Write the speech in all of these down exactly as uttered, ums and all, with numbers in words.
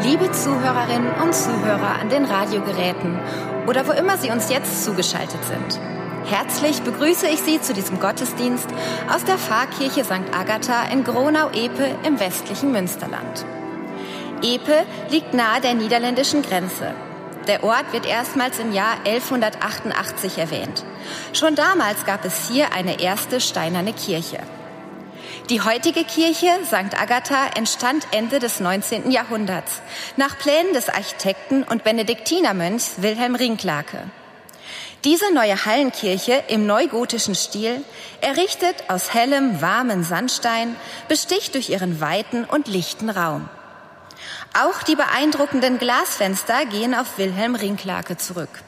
Liebe Zuhörerinnen und Zuhörer an den Radiogeräten oder wo immer Sie uns jetzt zugeschaltet sind. Herzlich begrüße ich Sie zu diesem Gottesdienst aus der Pfarrkirche Sankt Agatha in Gronau-Epe im westlichen Münsterland. Epe liegt nahe der niederländischen Grenze. Der Ort wird erstmals im Jahr elfhundertachtundachtzig erwähnt. Schon damals gab es hier eine erste steinerne Kirche. Die heutige Kirche Sankt Agatha entstand Ende des neunzehnten Jahrhunderts nach Plänen des Architekten und Benediktinermönchs Wilhelm Rincklake. Diese neue Hallenkirche im neugotischen Stil, errichtet aus hellem, warmem Sandstein, besticht durch ihren weiten und lichten Raum. Auch die beeindruckenden Glasfenster gehen auf Wilhelm Rincklake zurück.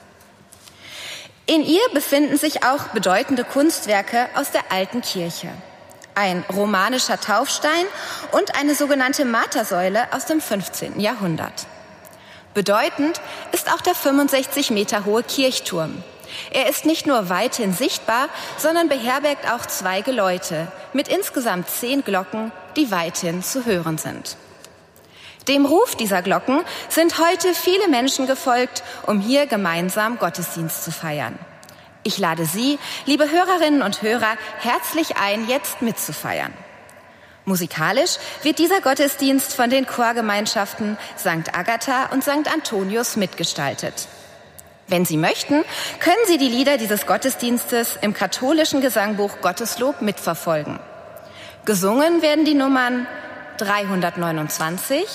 In ihr befinden sich auch bedeutende Kunstwerke aus der alten Kirche. Ein romanischer Taufstein und eine sogenannte Martersäule aus dem fünfzehnten Jahrhundert. Bedeutend ist auch der fünfundsechzig Meter hohe Kirchturm. Er ist nicht nur weithin sichtbar, sondern beherbergt auch zwei Geläute mit insgesamt zehn Glocken, die weithin zu hören sind. Dem Ruf dieser Glocken sind heute viele Menschen gefolgt, um hier gemeinsam Gottesdienst zu feiern. Ich lade Sie, liebe Hörerinnen und Hörer, herzlich ein, jetzt mitzufeiern. Musikalisch wird dieser Gottesdienst von den Chorgemeinschaften Sankt Agatha und Sankt Antonius mitgestaltet. Wenn Sie möchten, können Sie die Lieder dieses Gottesdienstes im katholischen Gesangbuch Gotteslob mitverfolgen. Gesungen werden die Nummern dreihundertneunundzwanzig,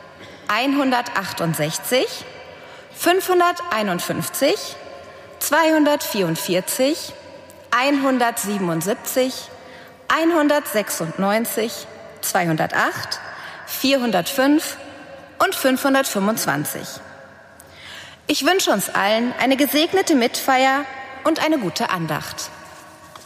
hundertachtundsechzig, fünfhunderteinundfünfzig, zweihundertvierundvierzig, hundertsiebenundsiebzig, hundertsechsundneunzig, zweihundertacht, vierhundertfünf und fünfhundertfünfundzwanzig. Ich wünsche uns allen eine gesegnete Mitfeier und eine gute Andacht.